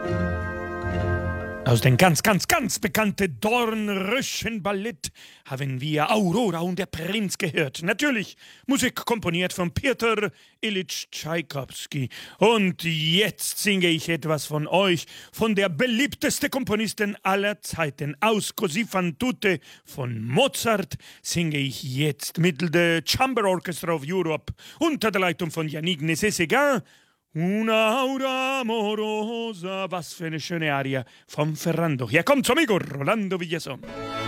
Aus dem ganz bekannten Dornröschen-Ballett haben wir Aurora und der Prinz gehört. Natürlich Musik komponiert von Peter Ilyich Tschaikowski. Und jetzt singe ich etwas von euch, von der beliebteste Komponistin aller Zeiten. Aus Così fan tutte von Mozart singe ich jetzt mit der Chamber Orchestra of Europe unter der Leitung von Yannick Nézet-Séguin. Una aura amorosa, was für eine schöne Aria von Ferrando. Hier kommt's, amigo Rolando Villazón.